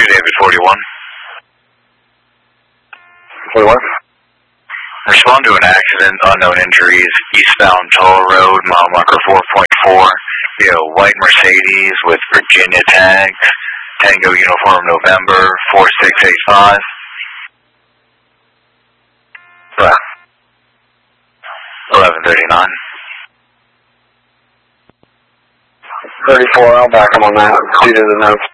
David 41. 41. Respond to an accident, unknown injuries, eastbound Toll Road, mile marker 4.4. White Mercedes with Virginia tags, Tango Uniform November 4685. Right. 1139. 34, I'll back him on that. See to the notes.